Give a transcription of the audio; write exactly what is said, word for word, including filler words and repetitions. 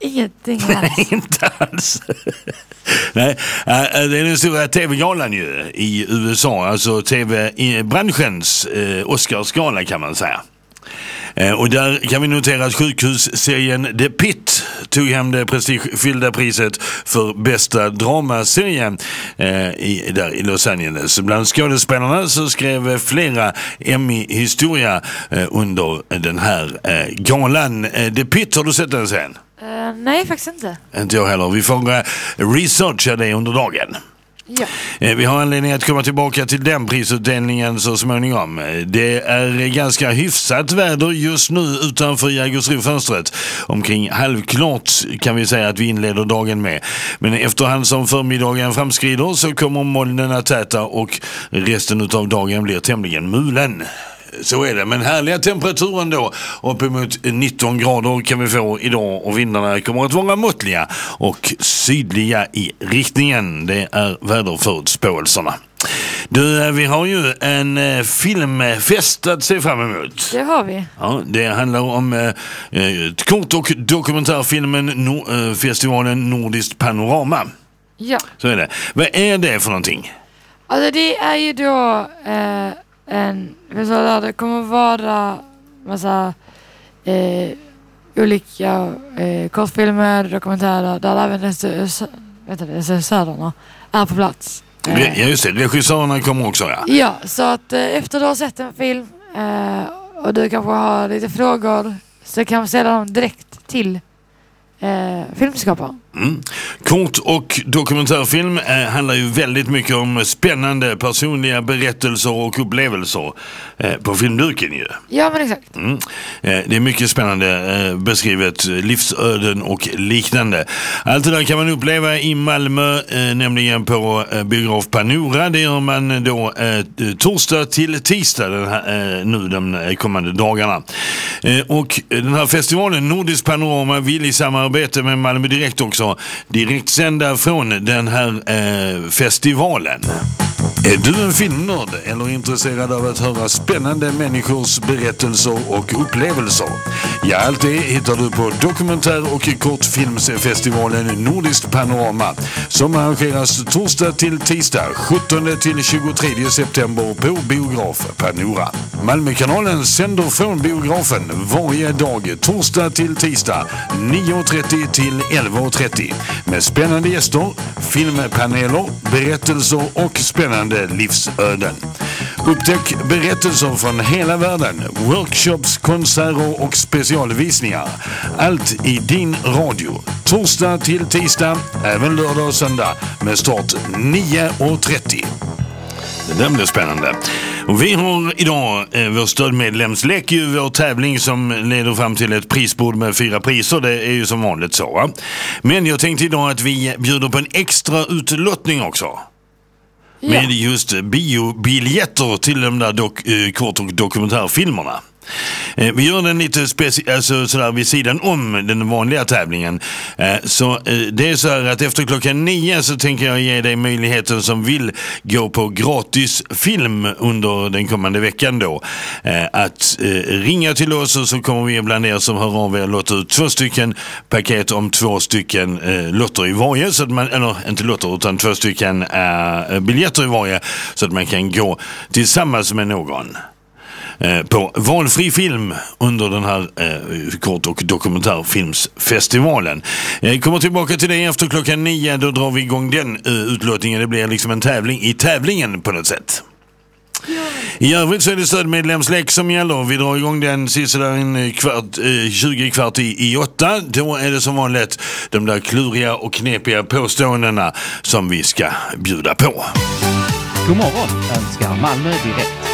ingenting alls. Inte alls. Nej, det är den stora tv-galan ju i U S A, alltså tv-branschens eh, Oscarsgala kan man säga. Eh, och där kan vi notera att sjukhusserien The Pitt tog hem det prestigefyllda priset för bästa dramaserien eh, i, där i Los Angeles. Bland skådespelarna så skrev flera Emmy-historia eh, under den här eh, galan. Eh, The Pitt, har du sett den sen? Uh, nej, faktiskt inte. Inte jag heller. Vi får uh, researcha det under dagen. Ja. Eh, vi har anledning att komma tillbaka till den prisutdelningen så småningom. Det är ganska hyfsat väder just nu utanför Jägersro-fönstret. Omkring halvklart kan vi säga att vi inleder dagen med. Men efterhand som förmiddagen framskrider så kommer molnen att täta och resten av dagen blir tämligen mulen. Så är det, men härliga temperaturen då, uppemot nitton grader kan vi få idag och vindarna kommer att vara måttliga och sydliga i riktningen. Det är väderförutspåelserna. Du, vi har ju en eh, filmfest att se fram emot. Det har vi. Ja, det handlar om eh, kort- och dokumentärfilmen no- eh, festivalen Nordiskt Panorama. Ja. Så är det. Vad är det för någonting? Alltså det är ju då eh, en, där det kommer vara massa eh, olika eh, kortfilmer, dokumentärer där även regissörerna är på plats. Eh. Ja just det, regissörerna kommer också, ja. Ja, så att eh, efter du har sett en film eh, och du kanske har lite frågor så kan man ställa dem direkt till eh, filmskapare. Mm. Kort- och dokumentärfilm eh, handlar ju väldigt mycket om spännande personliga berättelser och upplevelser eh, på filmduken ju. Ja, men exakt. Mm. Eh, det är mycket spännande eh, beskrivet, livsöden och liknande. Allt det där kan man uppleva i Malmö, eh, nämligen på eh, biograf Panora. Det gör man då eh, torsdag till tisdag den här, eh, nu de kommande dagarna. Eh, och den här festivalen Nordiskt Panorama vill i samarbete med Malmö Direkt också direkt sända från den här eh, festivalen. Är du en filmnörd eller intresserad av att höra spännande människors berättelser och upplevelser? Ja, allt det hittar du på dokumentär- och kortfilmsfestivalen Nordiskt Panorama som arrangeras torsdag till tisdag sjuttonde till tjugotredje september på biograf Panora. Malmökanalen sänder från biografen varje dag torsdag till tisdag nio trettio till elva trettio med spännande gäster, filmpaneler, berättelser och spännande livsöden. Upptäck berättelser från hela världen, workshops, konserter och specialvisningar. Allt i din radio. Torsdag till tisdag, även lördag och söndag med start nio trettio. Det där blir spännande. Och vi har idag eh, vår stödmedlemslek, ju vår tävling som leder fram till ett prisbord med fyra priser. Det är ju som vanligt så, va? Men jag tänkte idag att vi bjuder på en extra utlottning också. Ja. Med just biobiljetter till de där dok- eh, kort- och dokumentärfilmerna. Eh, vi gör den lite speci- alltså sådär vid sidan om den vanliga tävlingen. Eh, så eh, det är så här att efter klockan nio så tänker jag ge dig möjligheten som vill gå på gratis film under den kommande veckan då. Eh, att eh, ringa till oss och så kommer vi bland er som hör av er låta ut två stycken paket om två stycken eh, lotter i varje. Så att man, eller inte lotter utan två stycken eh, biljetter i varje så att man kan gå tillsammans med någon på valfri film under den här eh, kort- och dokumentärfilmsfestivalen. Jag kommer tillbaka till det efter klockan nio. Då drar vi igång den eh, utlåtningen. Det blir liksom en tävling i tävlingen på något sätt. Ja. I övrigt så är det stödmedlemslek som gäller. Vi drar igång den sista där en kvart, eh, tjugo kvart i, i åtta. Då är det som vanligt de där kluriga och knepiga påståendena som vi ska bjuda på. God morgon önskar Malmö Direkt.